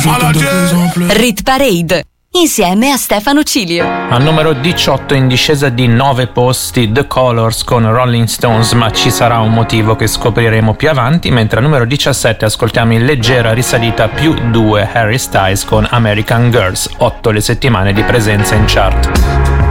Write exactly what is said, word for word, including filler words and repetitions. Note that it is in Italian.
Rit Parade insieme a Stefano Cilio. Al numero diciotto, in discesa di nove posti, The Colors con Rolling Stones, ma ci sarà un motivo che scopriremo più avanti, mentre al numero diciassette ascoltiamo in leggera risalita più due, Harry Styles con American Girls, otto le settimane di presenza in chart.